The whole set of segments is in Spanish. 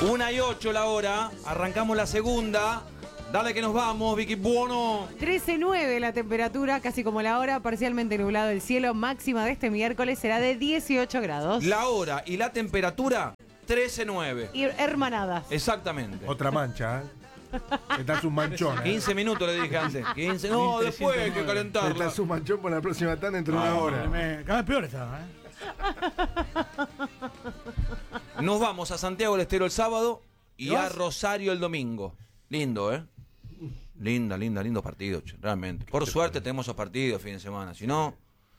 1:08 la hora, arrancamos la segunda. Dale que nos vamos, Vicky Buono. 13:09 la temperatura, casi como la hora, parcialmente nublado el cielo. Máxima de este miércoles será de 18 grados. La hora y la temperatura, 13:09. Y hermanadas. Exactamente. Otra mancha, Está su manchón. 15 minutos le dije antes. 15, no, después hay que calentarla. Está su manchón por la próxima tanda dentro de una hora. Cada vez peor está, Nos vamos a Santiago del Estero el sábado y ¿Vas? a Rosario el domingo. Lindo, lindo partido, realmente. Por suerte tenemos esos partidos fin de semana. Si no,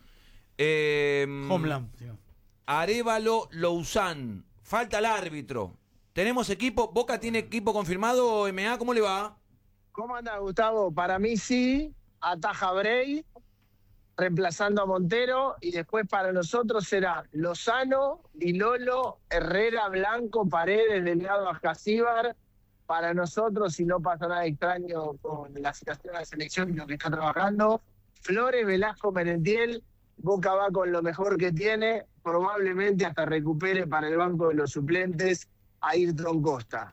Homeland. Sí. Arévalo Lausanne. Falta el árbitro. ¿Tenemos equipo? ¿Boca tiene equipo confirmado? MA, ¿cómo le va? ¿Cómo anda, Gustavo? Para mí sí, ataja Bray, reemplazando a Montero, y después para nosotros será Lozano, Dilolo, Herrera, Blanco, Paredes, Delgado, Ascasíbar. Para nosotros, si no pasa nada extraño con la situación de la selección y lo que está trabajando, Flores, Velasco, Merentiel. Boca va con lo mejor que tiene, probablemente hasta recupere para el banco de los suplentes a Ayrton Costa.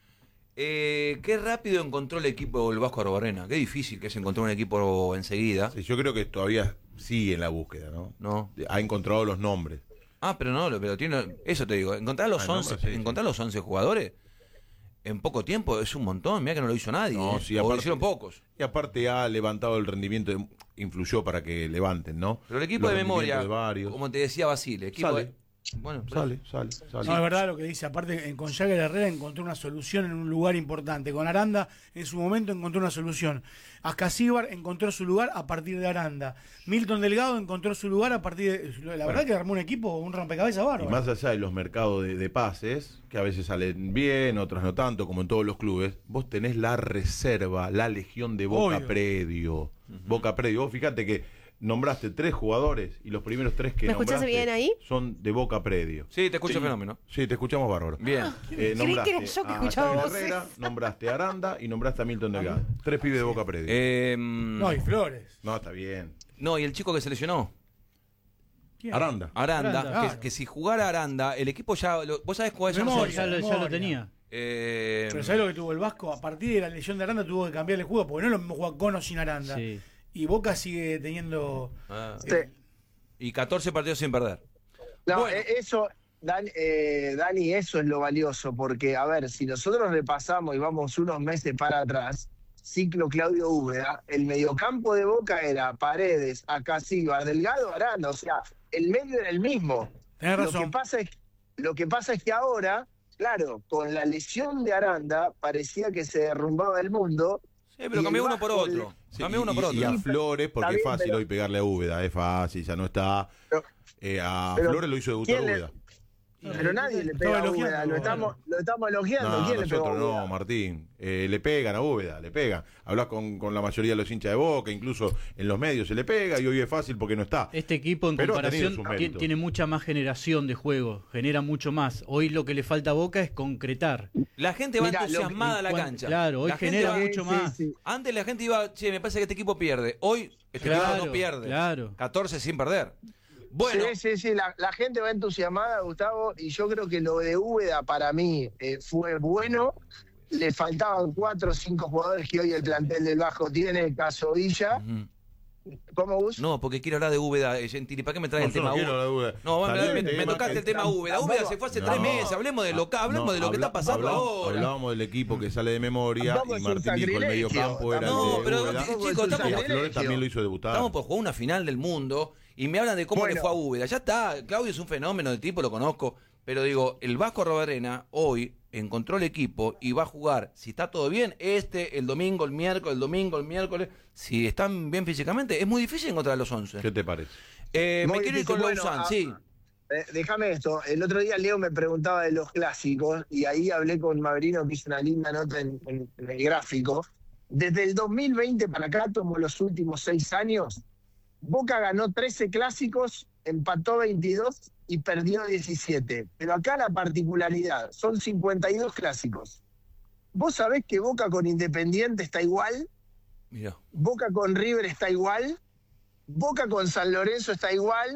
Qué rápido encontró el equipo del Vasco Arrobarrena. Qué difícil que es encontrar un equipo enseguida. Sí, yo creo que todavía sigue en la búsqueda, ¿no? No. Ha encontrado los nombres. Pero tiene, eso te digo, encontrar los 11, nombre, sí, encontrar los 11 jugadores en poco tiempo es un montón. Mirá que no lo hizo nadie. No, sí, o aparte, lo hicieron pocos. Y aparte ha levantado el rendimiento, influyó para que levanten, ¿no? Pero el equipo Los de memoria, rendimientos de varios. como te decía Basile, equipo Sale. de, bueno, Sale. No, es verdad lo que dice. Aparte, con Jagger Herrera encontró una solución en un lugar importante. Con Aranda, en su momento, encontró una solución. Ascasíbar encontró su lugar a partir de Aranda. Milton Delgado encontró su lugar a partir de... La verdad que armó un equipo, un rompecabezas Y bárbaro. más allá de los mercados de pases, que a veces salen bien, otras no tanto, como en todos los clubes, vos tenés la reserva, la legión de Boca Obvio. Predio. Boca Predio. Vos fíjate que nombraste 3 jugadores y los primeros 3 que ¿Me escuchás nombraste bien ahí? son de Boca Predio. Sí, te escucho fenómeno. Sí, te escuchamos bárbaro. Bien. Creí que era yo que escuchaba Jagger voces. Herrera, nombraste a Aranda y nombraste a Milton Delgado. 3 pibes de Boca Predio. No, y Flores. No, está bien. No, y el chico que se lesionó, ¿Quién? Aranda. Aranda, Aranda. que si jugara Aranda, el equipo ya, vos sabés cuál es Memoria. Ya lo Memoria. tenía. Pero ¿sabés lo que tuvo el Vasco? A partir de la lesión de Aranda tuvo que cambiar el juego, porque no es lo mismo jugar con o sin Aranda. Sí. Y Boca sigue teniendo... Sí. y 14 partidos sin perder. No, Bueno. eso, Dani, eso es lo valioso, porque, a ver, si nosotros repasamos y vamos unos meses para atrás, ciclo Claudio Úbeda, el mediocampo de Boca era Paredes, Ascasíbar, Delgado, Aranda, o sea, el medio era el mismo. Tenés razón. Lo que pasa es que ahora, claro, con la lesión de Aranda, parecía que se derrumbaba el mundo. Sí, pero y cambió el uno por Vasco otro. Sí, Cambió uno por otro. Y a Flores, porque Está es bien, fácil pero- hoy pegarle a Úbeda, es fácil, ya no está. Pero- A pero Flores lo hizo debutar ¿quién le- Úbeda. Pero nadie le Estaba pega a elogiando, Úbeda, lo estamos elogiando. No, ¿Quién le pegó a nosotros Úbeda? no, Martín. Le pegan a Úbeda, le pegan. Hablas con la mayoría de los hinchas de Boca, incluso en los medios se le pega y hoy es fácil porque no está. Este equipo en Pero ha tenido comparación sus méritos. tiene mucha más generación de juego, genera mucho más. Hoy lo que le falta a Boca es concretar. La gente va Mirá, entusiasmada a la Cuan- cancha. claro, hoy La gente genera va- mucho más. Sí. Antes la gente iba, che, me parece que este equipo pierde. Hoy este Claro, equipo no pierde. claro. 14 sin perder. Bueno, Sí, la gente va entusiasmada, Gustavo, y yo creo que lo de Úbeda para mí fue bueno. Le faltaban 4 o 5 jugadores que hoy el plantel del Bajo tiene, caso Villa. Ujú. ¿Cómo, Gus? No, porque quiero hablar de Úbeda, Gentili. ¿Para qué me traes el yo tema no quiero Úbeda? hablar de Úbeda. No, Salió el me tema tocaste que- el tema Úbeda. Úbeda se fue hace 3 meses. Hablemos de lo que está pasando ahora. Hablábamos del equipo que sale de memoria Tampoco y es un Martín dijo el sacrilegio. medio campo era No, el de pero, Úbeda. chicos, Y a estamos- Flores también lo hizo debutar. Estamos por jugar una final del mundo y me hablan de cómo Bueno. le fue a Úbeda. Ya está, Claudio es un fenómeno de tipo, lo conozco. Pero digo, el Vasco Arrobarrena hoy encontró el equipo y va a jugar, si está todo bien, el domingo, el miércoles, si están bien físicamente, es muy difícil encontrar los 11. ¿Qué te parece? Me Muy quiero ir con difícil. Lausanne, Bueno, sí. Déjame esto. El otro día Leo me preguntaba de los clásicos y ahí hablé con Mavrino, que hizo una linda nota en el gráfico. Desde el 2020 para acá, como los últimos 6 años, Boca ganó 13 clásicos, empató 22 y perdió 17. Pero acá la particularidad, son 52 clásicos. ¿Vos sabés que Boca con Independiente está igual? Mira. Boca con River está igual, Boca con San Lorenzo está igual,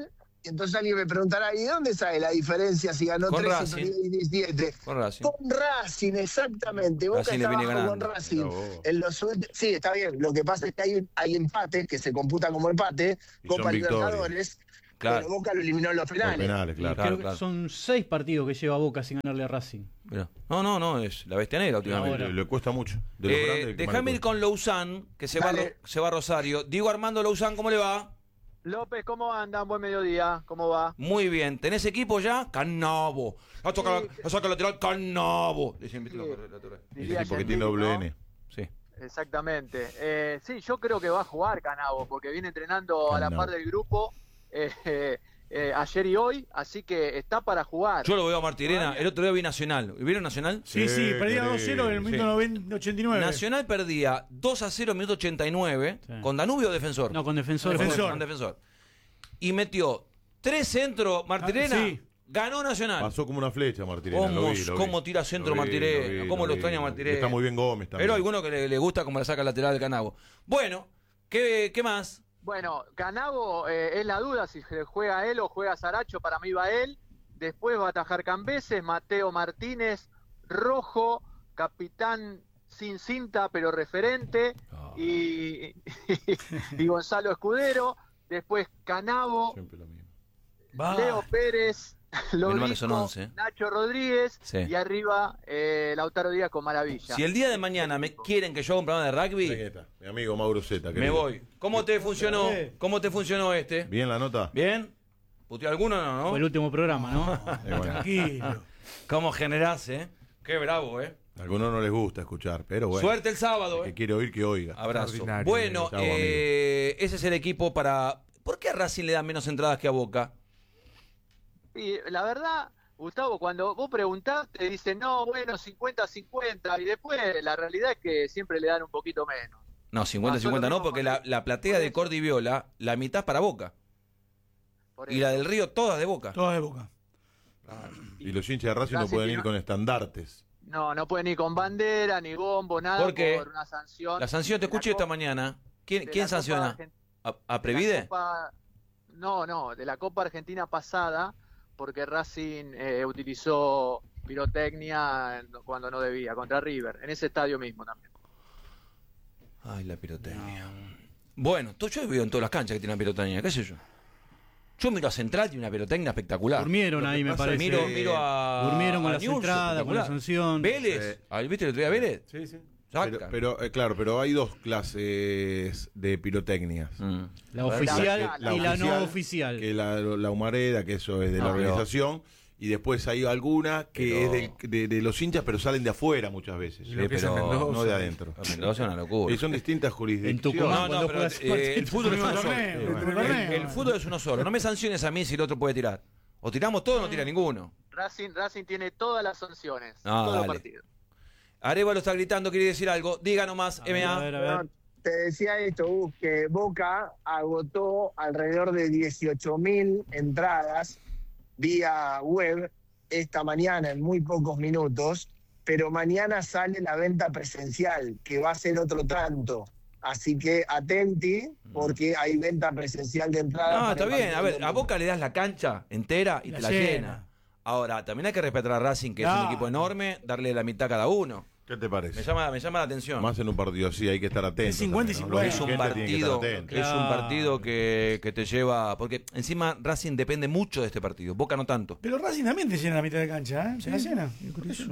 Y entonces alguien me preguntará, ¿y dónde sale la diferencia si ganó Con 13 Racing. y 17? Con Racing. Con Racing, exactamente. Boca Racing le está viene abajo con ganando. Racing. Mirá vos. En los sí, está bien. Lo que pasa es que hay empate, que se computa como empate, Y son Copa victorias. Libertadores, Claro. pero Boca lo eliminó en los Por penales. penales, Y claro. Claro, creo que claro. son 6 partidos que lleva Boca sin ganarle a Racing. Mirá. No, es la bestia negra últimamente. Ahora. Le cuesta mucho. De los grandes, el que más le Déjame ir cuesta. con Lausanne, que se va, Dale. se va a Rosario. Diego Armando Lausanne, ¿cómo le va? López, ¿cómo andan? Buen mediodía, ¿cómo va? Muy bien. ¿Tenés equipo ya? Canabo. La saca lateral, Canabo. Dicen, ¿viste? Sí. El Diría equipo que Gentili, tiene doble ¿no? N. Sí. Exactamente. Sí, yo creo que va a jugar Canavo, porque viene entrenando a la Canavo. par del grupo ayer y hoy, así que está para jugar. Yo lo veo a Martirena. El otro día vi Nacional. ¿Vieron Nacional? Sí, perdía querido. 2-0 en el minuto 89. Nacional perdía 2-0 en minuto 89 Sí. con Danubio o Defensor. No, con Defensor. Defensor. Con Defensor. Y metió 3 centros Martirena. Ah, sí. Ganó Nacional. Pasó como una flecha, Martirena. ¿Cómo tira centro Martirena? ¿Cómo lo extraña Martirena? Está muy bien Gómez también. Pero a alguno que le gusta como la saca lateral del Canabo. Bueno, ¿qué más? Bueno, Canavo es la duda si juega él o juega Saracho, para mí va él. Después va a atajar Cambeses, Mateo Martínez, Rojo, capitán sin cinta pero referente, y Gonzalo Escudero. Después Canavo, Siempre lo mismo. Va. Leo Pérez, Menos mal que Lorico, son 11. Nacho Rodríguez Sí. y arriba Lautaro Díaz con Maravilla. Si el día de mañana me quieren que yo haga un programa de rugby, Zeta, mi amigo Mauro Zeta. me querido. voy. ¿Cómo te funcionó? ¿Cómo te funcionó este? ¿Bien la nota? ¿Bien? ¿Puteó alguno no? Fue el último programa, ¿no? Bueno, Tranquilo. ¿Cómo generás, Qué bravo, a algunos no les gusta escuchar, pero bueno. Suerte el sábado, El que quiere oír, que oiga. Abrazo. Extraordinario. Bueno, Chau, amigo. ese es el equipo para... ¿Por qué a Racing le dan menos entradas que a Boca? Y la verdad, Gustavo, cuando vos preguntás, te dicen, no, bueno, 50-50, y después la realidad es que siempre le dan un poquito menos. No, 50-50 Pasó lo no, mismo porque con la platea de Cordi Viola, la mitad es para Boca. Por Y la eso. del Río, todas de Boca. Toda de Boca. Y los hinchas de Racing no Racing pueden tiene ir con estandartes. No pueden ir con bandera, ni bombo, nada, ¿Por qué? por una sanción. La sanción, te de la escuché esta Copa- mañana. de la ¿Quién Copa sanciona? Argen- ¿A de Previde? la Copa- No, de la Copa Argentina pasada, porque Racing utilizó pirotecnia cuando no debía, contra River, en ese estadio mismo también. Ay, la pirotecnia. Bueno, yo veo en todas las canchas que tienen pirotecnia, qué sé yo. Yo miro a Central, tiene una pirotecnia espectacular. Durmieron Lo que ahí, me pasa parece. Miro a... Durmieron con a la Newell's, entrada, con la espectacular. sanción. Vélez. ¿Viste el otro día Vélez? Sí, sí. Saca. Pero claro, pero hay dos clases de pirotecnias. Mm. La oficial La y la no oficial, oficial. Que la humareda, que eso es de la No, pero- organización. Y después hay alguna que Pero- es de los hinchas, pero salen de afuera muchas veces. Y lo que es en Mendoza. no de adentro. Mendoza es una locura. Y son distintas En jurisdicciones. Tucumán, No, cuando pero juegas el fútbol es uno solo. torneo, el torneo. El fútbol es uno solo. No me sanciones a mí si el otro puede tirar. O tiramos todos o no tira ninguno. Racing tiene todas las sanciones, Ah, todos los dale. partidos. Arevalo está gritando, quiere decir algo. Diga nomás, A ver, MA. a ver. No, te decía esto, Gus, que Boca agotó alrededor de 18.000 entradas vía web esta mañana en muy pocos minutos, pero mañana sale la venta presencial, que va a ser otro tanto. Así que atenti, porque hay venta presencial de entradas. No, para está el bien. partido A ver, del a Boca le das la cancha entera y La te la llena. llena. Ahora, también hay que respetar a Racing, que es un Claro. equipo enorme, darle la mitad a cada uno. ¿Qué te parece? Me llama la atención. Más en un partido así hay que estar atento. Es 50 y también, 50. Es un Los dirigentes tienen que estar partido, atentos. es un Claro. partido que te lleva. Porque encima Racing depende mucho de este partido. Boca no tanto. Pero Racing también te llena la mitad de cancha, ¿eh? Se la llena. Por eso.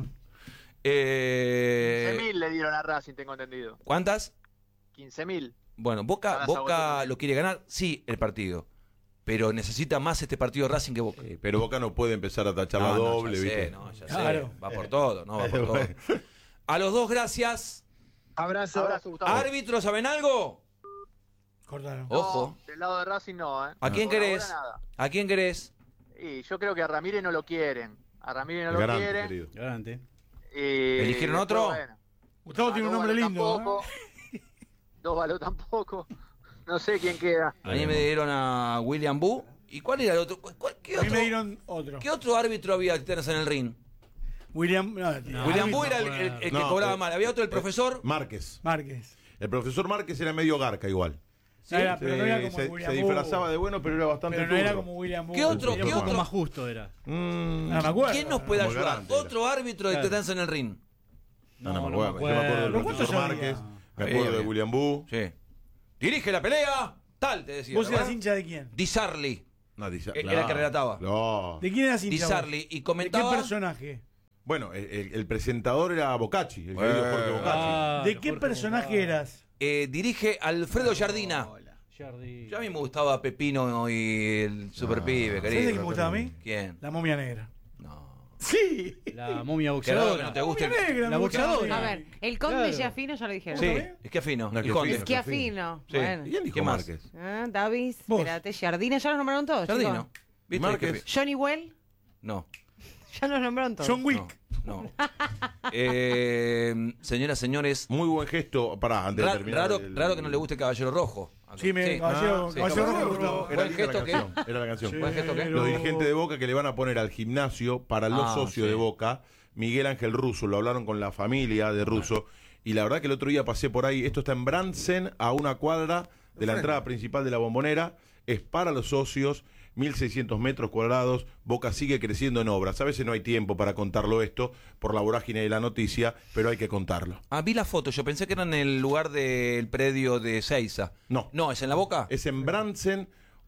15.000 le dieron a Racing, tengo entendido. ¿Cuántas? 15.000. Bueno, Boca Ahora se agotó. lo quiere ganar, sí, el partido. Pero necesita más este partido Racing que Boca. Pero Boca no puede empezar a tachar la No, doble, ya ¿viste? sé, no, ya Claro. sé. Va por todo, no va por todo. Bueno. A los dos, gracias. Abrazo. Abrazo, Gustavo. ¿Árbitros saben algo? Cortaron. No, Ojo. del lado de Racing no, ¿eh? ¿A quién Por ahora querés? nada. ¿A quién querés? Y yo creo que a Ramírez no lo quieren. A Ramírez no lo Garante, quieren. querido. Garante. Y ¿Eligieron después, otro? bueno, Gustavo tiene un nombre Dóvalo lindo. tampoco. Dóvalo tampoco. No sé quién queda. A mí me dieron a William Bu. ¿Y cuál era el otro? ¿Qué A mí otro, me dieron otro. ¿qué otro árbitro había que tenés en el ring? William. William Bu era el que No, cobraba mal. Había otro, el profesor. Márquez. Márquez. El profesor Márquez era medio garca igual. Pero no era como se William disfrazaba Boo. de bueno, pero era bastante Pero no era turro. como William Boo. ¿Qué otro? Un poco más justo era. No me acuerdo. ¿Quién nos puede Como ayudar? garante era. Otro árbitro de Claro. Te Danza en el Ring. No me acuerdo. Yo me acuerdo del ¿Pero cuántos profesor había? Márquez, me acuerdo de Bien. William Boo. Sí. Dirige la pelea. Tal, te decía. ¿Vos eras ¿verdad? hincha de quién? Di Sarli. No, Era el que relataba. No. ¿De quién eras Di hincha? Sarli. Y ¿De qué comentaba. personaje? Bueno, el presentador era Bocacci, el querido Jorge Bocacci. ¿De qué personaje eras? Dirige Alfredo Jardina. Jardi. Yo a mí me gustaba Pepino y el super pibe, ¿Sabés querido. de quién me gustaba a mí? ¿Quién? La momia negra. No. Sí. La momia Qué raro que boxeadora. no te guste. Momia negra, La me gustaba. boxeadora. A ver, el conde Claro. Giafino ya lo dijeron. Sí, bien? es que afino. No, Y que Conde. fino. Schiaffino. Sí. Bueno. ¿Y quién dijo ¿Qué más? Márquez? Davis, Vos. espérate, Jardina, ya los nombraron todos. Jardino. chicos. ¿Viste? Márquez. Qué fe- Johnny Well, No. ya los nombraron todos. John Wick. No. Señoras, señores. Muy buen gesto. Pará, antes de terminar. Raro que no le guste Caballero Rojo. Sí, Caballero sí. Caballero Rojo me gustaba. Era Buen linda la gesto, ¿qué? canción. Era la canción. Sí. ¿Buen gesto qué? Los dirigentes de Boca que le van a poner al gimnasio para los Ah, socios sí. de Boca, Miguel Ángel Russo, lo hablaron con la familia de Russo, y la verdad que el otro día pasé por ahí, esto está en Brandsen, a una cuadra de la entrada principal de la Bombonera, es para los socios, 1.600 metros cuadrados, Boca sigue creciendo en obras, a veces no hay tiempo para contarlo esto, por la vorágine de la noticia, pero hay que contarlo. Ah, vi la foto. Yo pensé que era en el lugar del predio de Seiza. No. No, ¿es en la Boca? Es en Brandsen,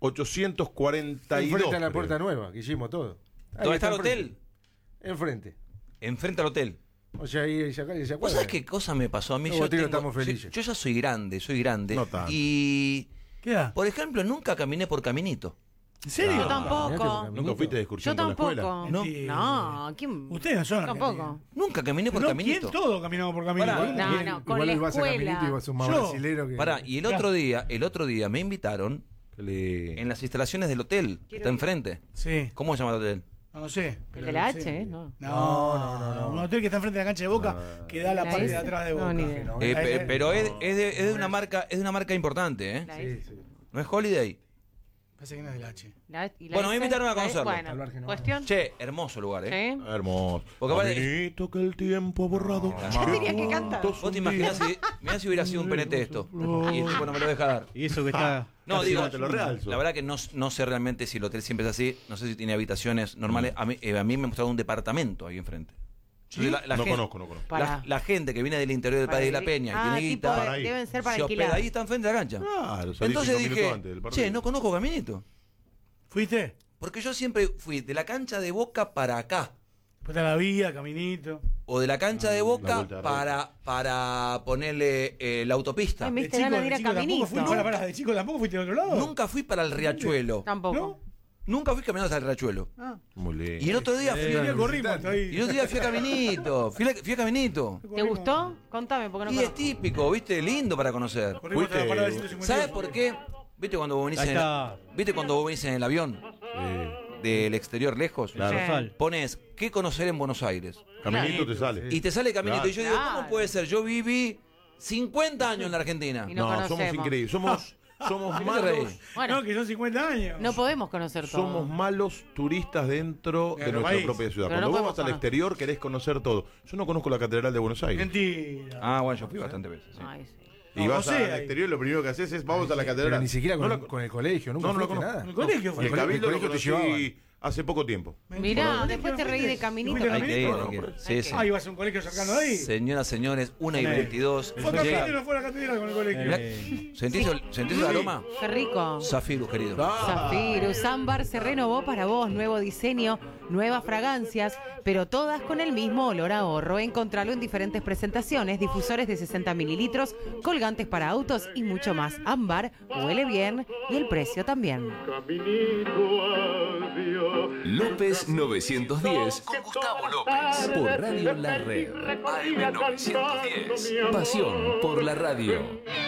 842. Enfrente a la creo. puerta nueva, que hicimos todo. Ahí ¿Dónde está el enfrente. hotel? Enfrente. Enfrente al hotel. O sea, ahí se ¿Vos acuerdan. sabés qué cosa me pasó a mí? Los botinos estamos felices. Yo ya soy grande. No tanto. Y, ¿Qué edad? por ejemplo, nunca caminé por Caminito. ¿En serio? Yo tampoco. ¿Nunca fuiste de excursión Yo con la escuela? tampoco. Mentira. No, ¿quién? Ustedes no son Tampoco. argentinos. Nunca caminé por No, Caminito. ¿quién todo caminamos por Caminito? Pará. No, con Igual la él vas a Caminito y escuela. vas a un más Yo. brasilero que... Pará, y el otro día me invitaron en las instalaciones del hotel, que está enfrente. Sí. ¿Cómo se llama el hotel? No sé. El pero de la sí. H, ¿no? No. Un hotel que está enfrente de la cancha de Boca, que da la ¿La parte S? de atrás de No, Boca. ni idea. No, Pero es de una marca importante, ¿eh? La Sí, S. sí. No es Holiday. Parece que no es del H. Y la Bueno, me S, invitaron a la S, conocerlo. Al bar Bueno, que no cuestión. Che, hermoso lugar, ¿eh? ¿Sí? Hermoso. Porque aparte- Caminito que el tiempo ha borrado. ¿Qué tenía que cantar? Vos te imaginás si hubiera sido un penete esto. Y el tipo no me lo deja dar. Y eso que está. No, Casi digo, no te lo realzo. la verdad que no sé realmente si el hotel siempre es así. No sé si tiene habitaciones normales. A mí me mostraron un departamento ahí enfrente. Entonces, la No gente- conozco. Para. La gente que viene del interior del país de la Peña, y tiene tipo, guita, Para ahí. deben ser para se hospeda alquilar. ahí, está enfrente de la cancha. Claro, salí Entonces 5 minutos dije, antes del partido. che, no conozco Caminito. ¿Fuiste? Porque yo siempre fui de la cancha de Boca para acá. Después está la vía, Caminito. O de la cancha de Boca vuelta de para ponerle la autopista. Ay, me diste ganas de ir a tampoco Caminito. fuiste. Pará, de chico tampoco fuiste al otro lado. Nunca fui para el Riachuelo. Tampoco. ¿No? Nunca fui caminando hasta el Riachuelo. Muy lindo. Y el otro día fui. Ya corrimos hasta Y ahí. el otro día fui a Caminito. Fui a Caminito. ¿Te gustó? Contame, porque no Y es conozco. típico, ¿viste? Lindo para conocer. Corrimos hasta la parada de 152. ¿Sabes por qué? ¿Viste cuando vos venís Ahí en está. ¿Viste cuando vos venís en el avión del exterior lejos? Claro. Rosal. Pones ¿qué conocer en Buenos Aires? Caminito te sale. Y te sale Caminito. Claro. Y yo digo, ¿cómo Claro. puede ser? Yo viví 50 años en la Argentina. Y no No, somos conocemos. increíbles. Somos ¿Qué te malos. reís? Bueno, No, que son 50 años. no podemos conocer todo. Somos malos turistas dentro de Claro, nuestra país. propia ciudad. Pero Cuando no vos podemos vas al conocer. exterior querés conocer todo. Yo no conozco la Catedral de Buenos Aires. Mentira. Ah, bueno, yo fui bastantes veces. sí. Ay, sí. Y No, vas no sé, al ahí. exterior y lo primero que haces es vamos a la catedral. Pero ni siquiera con, No la- con el colegio, nunca No, no lo fuiste conozco. nada. En el colegio Y fue. el cabildo lo colegio te conocí llevaban. hace poco tiempo. Mirá, después te reí de Caminito. ¿Fuiste a Hay que ir, Caminito? hay que ir. Hay Sí, que sí. Ah, ibas a un colegio cercano de ahí. Señoras, señores, 1:22. Fue a Llega- Caminito, no fue a la catedral con el colegio. Mirá, ¿Sentís el aroma? Qué rico. Zafiro, querido. Zafirus Ámbar se renovó para vos, nuevo diseño, nuevas fragancias, pero todas con el mismo olor a ahorro. Encontralo en diferentes presentaciones, difusores de 60 mililitros, colgantes para autos y mucho más. Ámbar huele bien y el precio también. López 910 con Gustavo López por Radio La Red AM 910. Pasión por la radio.